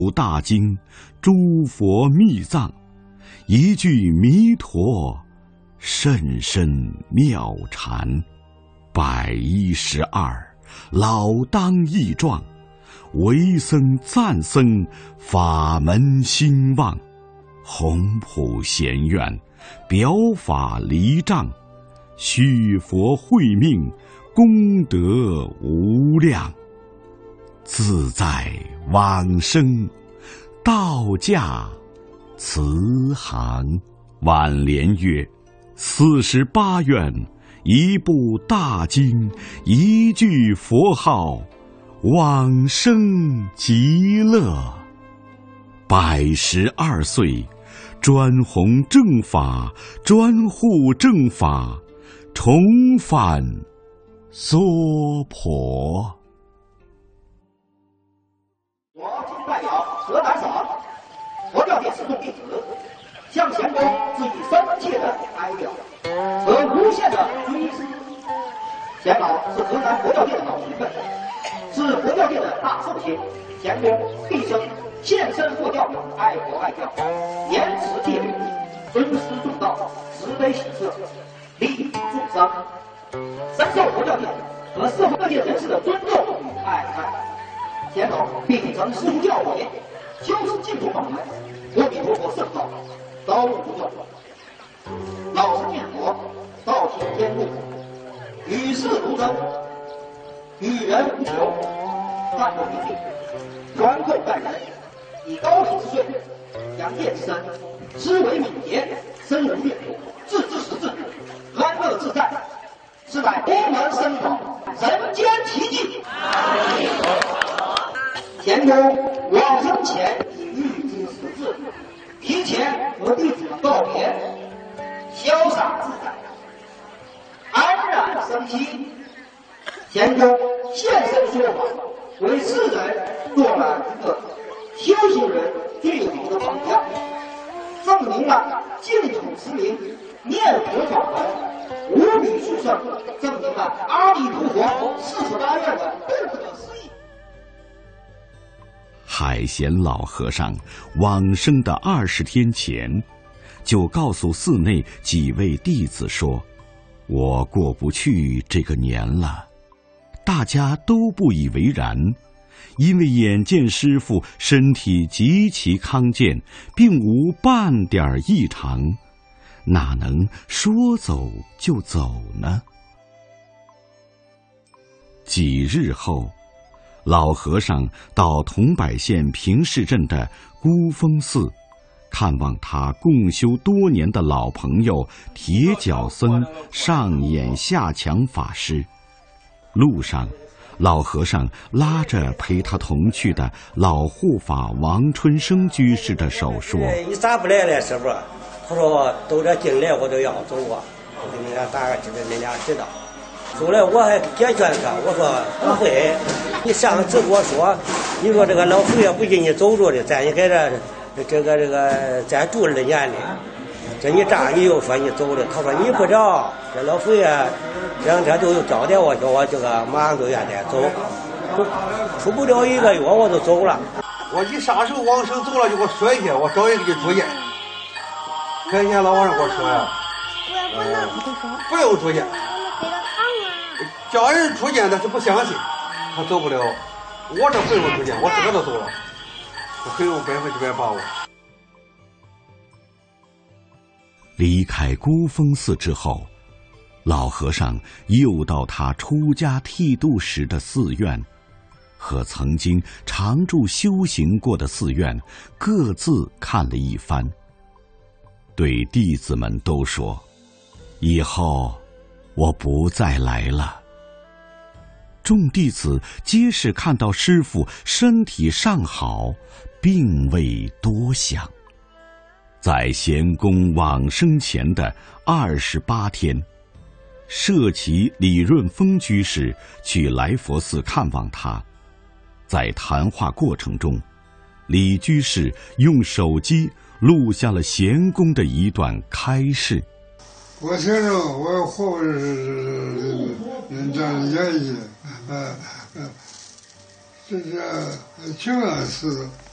大经，诸佛密藏，一句弥陀，甚深妙禅。112，老当益壮，为僧赞僧，法门兴旺。宏普贤愿，表法离障，续佛慧命，功德无量。自在往生，道驾慈航。挽联曰：48愿，一部大经，一句佛号，往生极乐。112岁，专弘正法，专护正法，重返娑婆。 我今代表河南省佛教界持众弟子，向贤公致以深切的哀悼和无限的追思。贤老是河南佛教界的老前辈，是佛教界的大寿星。贤公毕生献身佛教，爱国爱教，严持戒律，尊师重道，慈悲喜舍，利益众生，深受佛教界和社会各界人士的尊重与爱戴。贤老秉承师父教诲，修持净土法门，阿弥陀佛圣号，高度不断，老实念佛，道行坚固，与世无争，与人无求，淡泊明净，宽厚待人，以高品之税，扬业之身，思维敏捷，身无越途，置之实质，安乐自在，是乃佛门僧宝，人间奇迹。贤公往生前已预知时至，提前和弟子们告别，潇洒自在，安然生息。贤公现身说法，为世人做了一个修行人最好的榜样，证明了净土持名、念佛法门无比殊胜，证明了阿弥陀佛48愿的不可思议。 海贤老和尚往生的20天前，就告诉寺内几位弟子说：“我过不去这个年了。”大家都不以为然，因为眼见师父身体极其康健，并无半点异常，哪能说走就走呢？几日后，老和尚到桐柏县平市镇的孤峰寺，看望他共修多年的老朋友铁脚僧上演下强法师。路上，老和尚拉着陪他同去的老护法王春生居士的手说：“ 你咋不来了，师傅？”他说：“都这进来我都要走啊，我给你俩打个知道，你俩知道。”后来我还解劝他，我说：“不会，你上次跟我说，你说这个老佛爷不进你走着的，在你在这个再住2年的。这你这样你又说你走了，他说你不知道，这老佛爷2天都有交代我，叫我这个马上都愿再走，出不了1个月我就走了。 我你啥时候往生走了就给我说一下，我找人给你住院。看见老和尚给我说呀，不用住院，叫人住院他是不相信，他走不了。我这不用住院，我自个都走了，我很有100%把握。 离开孤峰寺之后，老和尚又到他出家剃度时的寺院，和曾经常住修行过的寺院各自看了一番，对弟子们都说：“以后我不再来了。”众弟子皆是看到师父身体尚好，并未多想。在贤公往生前的28天，舍其李润峰居士去来佛寺看望他。在谈话过程中，李居士用手机录下了贤公的一段开示。 我承认我活着是这样演绎，这是情感事。